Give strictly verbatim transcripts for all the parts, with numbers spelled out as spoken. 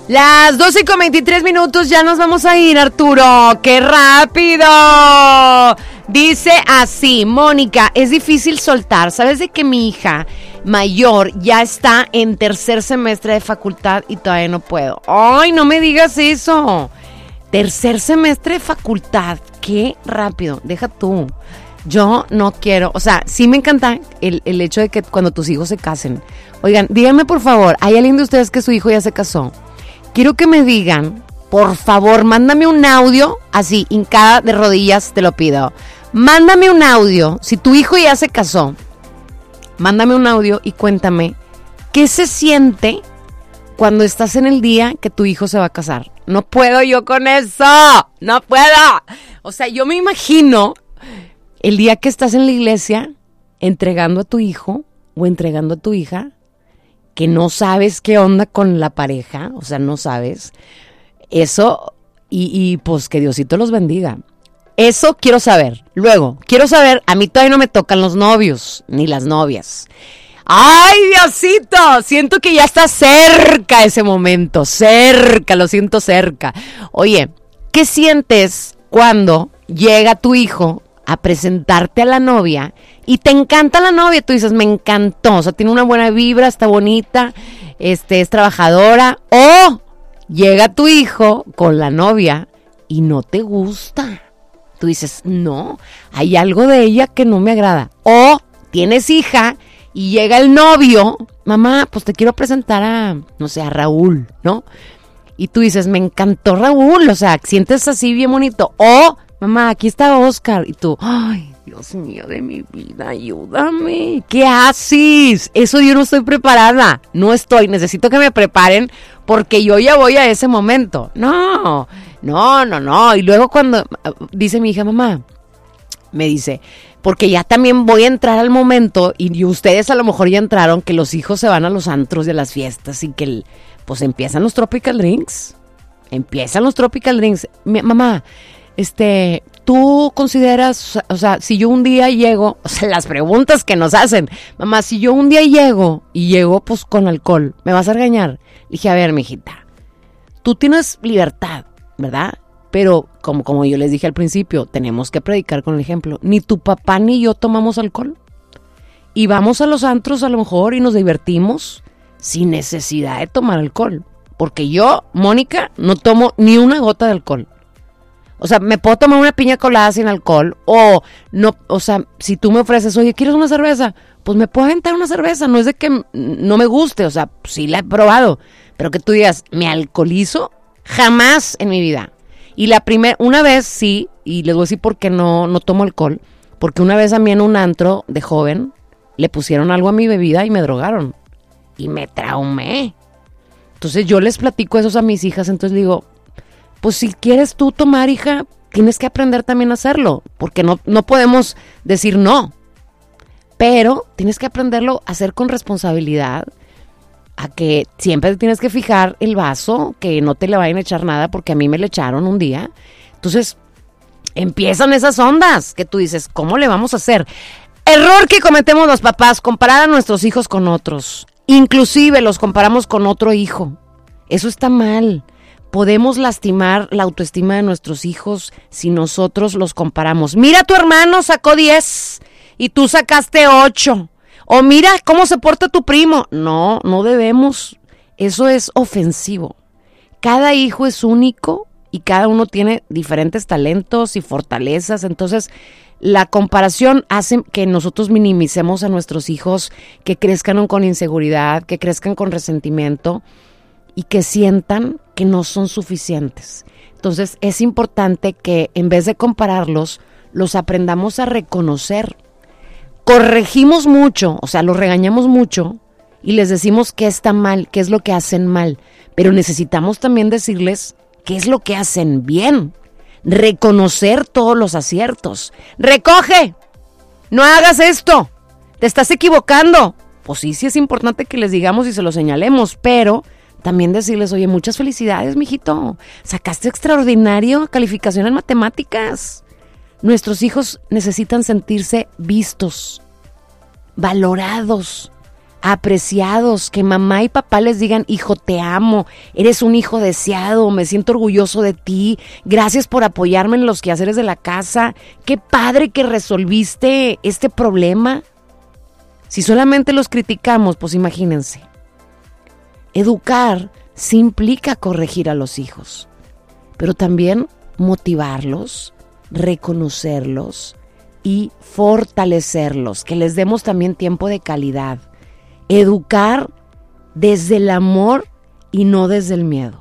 Las doce con veintitrés minutos, ya nos vamos a ir, Arturo. ¡Qué rápido! Dice así, Mónica, es difícil soltar. ¿Sabes de que mi hija mayor ya está en tercer semestre de facultad y todavía no puedo? ¡Ay, no me digas eso! Tercer semestre de facultad, qué rápido. Deja tú. Yo no quiero, o sea, sí me encanta el, el hecho de que cuando tus hijos se casen. Oigan, díganme por favor, ¿hay alguien de ustedes que su hijo ya se casó? Quiero que me digan, por favor, mándame un audio, así, hincada de rodillas, te lo pido. Mándame un audio, si tu hijo ya se casó, mándame un audio y cuéntame, ¿qué se siente cuando estás en el día que tu hijo se va a casar? No puedo yo con eso, no puedo. O sea, yo me imagino el día que estás en la iglesia entregando a tu hijo o entregando a tu hija, que no sabes qué onda con la pareja, o sea, no sabes, eso, y, y pues que Diosito los bendiga. Eso quiero saber. Luego, quiero saber, a mí todavía no me tocan los novios, ni las novias. ¡Ay, Diosito! Siento que ya está cerca ese momento, cerca, lo siento cerca. Oye, ¿qué sientes cuando llega tu hijo a presentarte a la novia y te encanta la novia? Tú dices, me encantó, o sea, tiene una buena vibra, está bonita, este, es trabajadora. O llega tu hijo con la novia y no te gusta. Tú dices, no, hay algo de ella que no me agrada. O tienes hija y llega el novio, mamá, pues te quiero presentar a, no sé, a Raúl, ¿no? Y tú dices, me encantó Raúl, o sea, sientes así bien bonito. O mamá, aquí está Oscar. Y tú, ay, Dios mío de mi vida, ayúdame. ¿Qué haces? Eso yo no estoy preparada. No estoy, necesito que me preparen porque yo ya voy a ese momento. No, no, no, no. Y luego cuando dice mi hija, mamá, me dice, porque ya también voy a entrar al momento, y ustedes a lo mejor ya entraron, que los hijos se van a los antros de las fiestas y que pues empiezan los tropical drinks. Empiezan los tropical drinks. Mi, mamá, Este, tú consideras, o sea, si yo un día llego, o sea, las preguntas que nos hacen, mamá, si yo un día llego y llego pues con alcohol, ¿me vas a regañar? Dije, a ver, mijita, tú tienes libertad, ¿verdad? Pero como, como yo les dije al principio, tenemos que predicar con el ejemplo. Ni tu papá ni yo tomamos alcohol. Y vamos a los antros a lo mejor y nos divertimos sin necesidad de tomar alcohol. Porque yo, Mónica, no tomo ni una gota de alcohol. O sea, me puedo tomar una piña colada sin alcohol, o no, o sea, si tú me ofreces, oye, ¿quieres una cerveza? Pues me puedo aventar una cerveza, no es de que no me guste, o sea, sí la he probado, pero que tú digas, ¿me alcoholizo? Jamás en mi vida. Y la primera, una vez sí, y les voy a decir por qué no, no tomo alcohol, porque una vez a mí en un antro de joven, le pusieron algo a mi bebida y me drogaron, y me traumé. Entonces yo les platico eso a mis hijas, entonces digo, pues si quieres tú tomar, hija, tienes que aprender también a hacerlo, porque no, no podemos decir no, pero tienes que aprenderlo a hacer con responsabilidad, a que siempre tienes que fijar el vaso, que no te le vayan a echar nada, porque a mí me le echaron un día. Entonces empiezan esas ondas que tú dices, ¿cómo le vamos a hacer? Error que cometemos los papás, comparar a nuestros hijos con otros, inclusive los comparamos con otro hijo. Eso está mal. Podemos lastimar la autoestima de nuestros hijos si nosotros los comparamos. Mira, tu hermano sacó diez y tú sacaste ocho. O mira cómo se porta tu primo. No, no debemos. Eso es ofensivo. Cada hijo es único y cada uno tiene diferentes talentos y fortalezas. Entonces, la comparación hace que nosotros minimicemos a nuestros hijos, que crezcan con inseguridad, que crezcan con resentimiento y que sientan que no son suficientes. Entonces es importante que en vez de compararlos, los aprendamos a reconocer. Corregimos mucho, o sea, los regañamos mucho y les decimos qué está mal, qué es lo que hacen mal, pero necesitamos también decirles qué es lo que hacen bien. Reconocer todos los aciertos. ¡Recoge! ¡No hagas esto! ¡Te estás equivocando! Pues sí, sí es importante que les digamos y se lo señalemos, pero también decirles, oye, muchas felicidades, mijito. Sacaste extraordinario calificación en matemáticas. Nuestros hijos necesitan sentirse vistos, valorados, apreciados, que mamá y papá les digan, hijo, te amo, eres un hijo deseado, me siento orgulloso de ti, gracias por apoyarme en los quehaceres de la casa, qué padre que resolviste este problema. Si solamente los criticamos, pues imagínense. Educar sí implica corregir a los hijos, pero también motivarlos, reconocerlos y fortalecerlos, que les demos también tiempo de calidad. Educar desde el amor y no desde el miedo.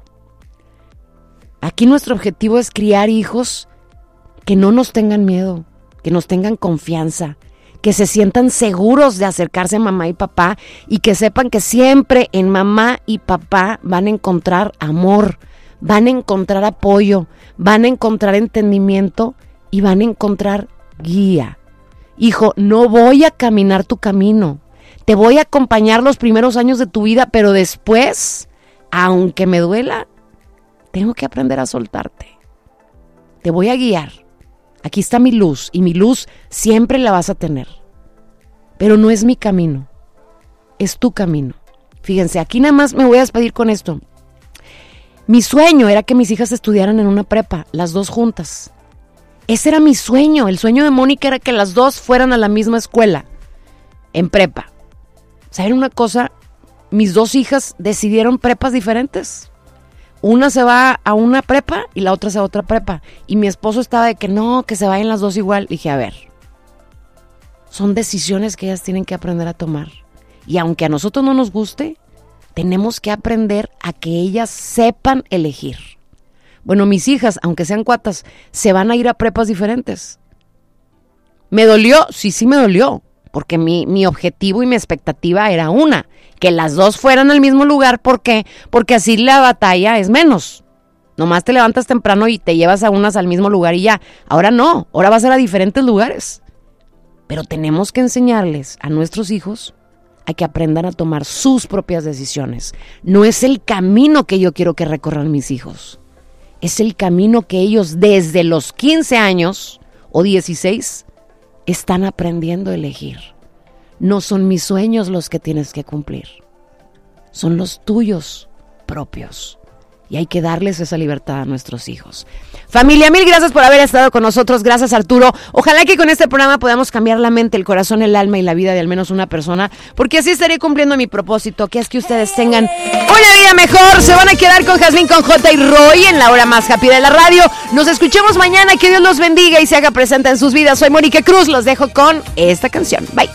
Aquí nuestro objetivo es criar hijos que no nos tengan miedo, que nos tengan confianza, que se sientan seguros de acercarse a mamá y papá y que sepan que siempre en mamá y papá van a encontrar amor, van a encontrar apoyo, van a encontrar entendimiento y van a encontrar guía. Hijo, no voy a caminar tu camino. Te voy a acompañar los primeros años de tu vida, pero después, aunque me duela, tengo que aprender a soltarte. Te voy a guiar. Aquí está mi luz y mi luz siempre la vas a tener. Pero no es mi camino, es tu camino. Fíjense, aquí nada más me voy a despedir con esto. Mi sueño era que mis hijas estudiaran en una prepa, las dos juntas. Ese era mi sueño. El sueño de Mónica era que las dos fueran a la misma escuela, en prepa. ¿Saben una cosa? Mis dos hijas decidieron prepas diferentes. Una se va a una prepa y la otra se va a otra prepa. Y mi esposo estaba de que no, que se vayan las dos igual. Dije, a ver, son decisiones que ellas tienen que aprender a tomar. Y aunque a nosotros no nos guste, tenemos que aprender a que ellas sepan elegir. Bueno, mis hijas, aunque sean cuatas, se van a ir a prepas diferentes. ¿Me dolió? Sí, sí me dolió. Porque mi, mi objetivo y mi expectativa era una, que las dos fueran al mismo lugar. ¿Por qué? Porque así la batalla es menos. Nomás te levantas temprano y te llevas a unas al mismo lugar y ya. Ahora no, ahora va a ser a diferentes lugares. Pero tenemos que enseñarles a nuestros hijos a que aprendan a tomar sus propias decisiones. No es el camino que yo quiero que recorran mis hijos. Es el camino que ellos desde los quince años o dieciséis están aprendiendo a elegir. No son mis sueños los que tienes que cumplir. Son los tuyos propios. Y hay que darles esa libertad a nuestros hijos. Familia, mil gracias por haber estado con nosotros. Gracias, Arturo. Ojalá que con este programa podamos cambiar la mente, el corazón, el alma y la vida de al menos una persona, porque así estaré cumpliendo mi propósito, que es que ustedes tengan una vida mejor. Se van a quedar con Jazmín, con J y Roy en la hora más happy de la radio. Nos escuchemos mañana. Que Dios los bendiga y se haga presente en sus vidas. Soy Mónica Cruz. Los dejo con esta canción. Bye.